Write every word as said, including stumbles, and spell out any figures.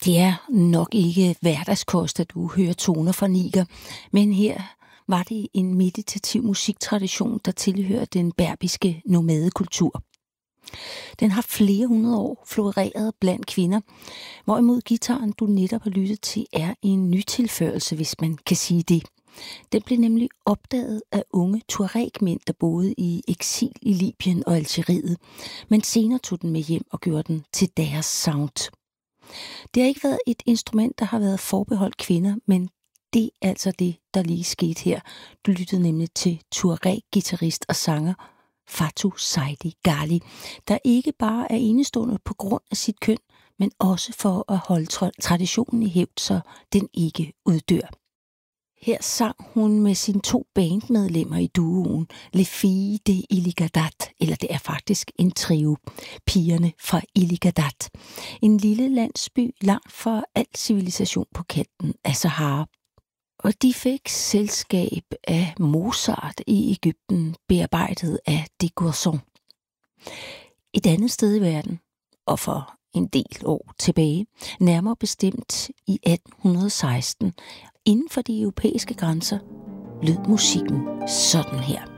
Det er nok ikke hverdagskost, at du hører toner fra Niger, men her var det en meditativ musiktradition, der tilhører den berbiske nomadekultur. Den har flere hundrede år floreret blandt kvinder, hvorimod gitaren, du netop har lyttet til, er en nytilførelse, hvis man kan sige det. Den blev nemlig opdaget af unge Tuareg-mænd, der boede i eksil i Libyen og Algeriet, men senere tog den med hjem og gjorde den til deres sound. Det har ikke været et instrument, der har været forbeholdt kvinder, men det er altså det, der lige skete her. Du lyttede nemlig til Tuareg-guitarist og sanger Fatou Saidi Ghali, der ikke bare er enestående på grund af sit køn, men også for at holde traditionen i hævd, så den ikke uddør. Her sang hun med sine to bandmedlemmer i duoen Les Filles de Iligadat, eller det er faktisk en trio, pigerne fra Iligadat. En lille landsby langt fra al civilisation på kanten af Sahara. Og de fik selskab af Mozart i Egypten, bearbejdet af de Gourson. Et andet sted i verden, og for en del år tilbage, nærmere bestemt i atten seksten, inden for de europæiske grænser, lød musikken sådan her.